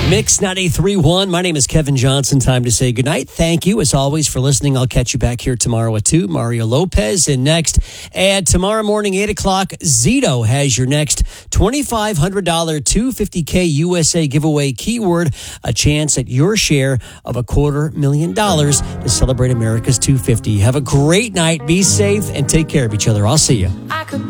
Mix 93.1. My name is Kevin Johnson. Time to say goodnight. Thank you, as always, for listening. I'll catch you back here tomorrow at 2. Mario Lopez. And next, at tomorrow morning, 8 o'clock, Zito has your next $2,500 250K USA giveaway keyword. A chance at your share of $250,000 to celebrate America's 250. Have a great night. Be safe and take care of each other. I'll see you.